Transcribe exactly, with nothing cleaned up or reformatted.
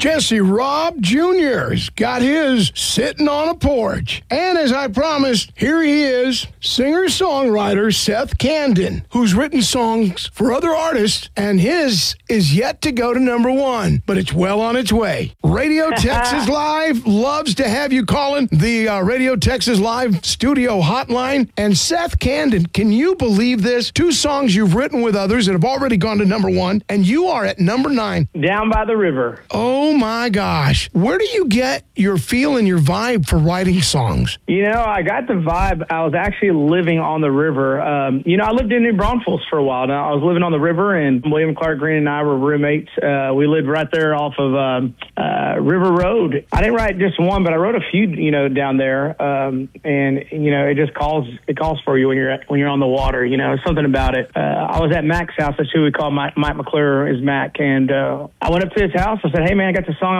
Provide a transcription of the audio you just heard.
Jesse Robb Junior's got his Sitting on a Porch. And as I promised, here he is, singer-songwriter Seth Candon, who's written songs for other artists, and his is yet to go to number one, but it's well on its way. Radio Texas Live loves to have you calling the uh, Radio Texas Live studio hotline. And Seth Candon, can you believe this? Two songs you've written with others that have already gone to number one, and you are at number nine. Down by the River. Oh my gosh. Where do you get your feel and your vibe for writing songs? You know, I got the vibe. I was actually living on the river. Um, you know, I lived in New Braunfels for a while. Now, I was living on the river, and William Clark Green and I were roommates. Uh, we lived right there off of um, uh, River Road. I didn't write just one, but I wrote a few, you know, down there. Um, and, you know, it just calls it calls for you when you're when you're on the water. You know, something about it. Uh, I was at Mac's house. That's who we call Mike, Mike McClure is Mac. And uh, I went up to his house. I said, hey, man, I got this song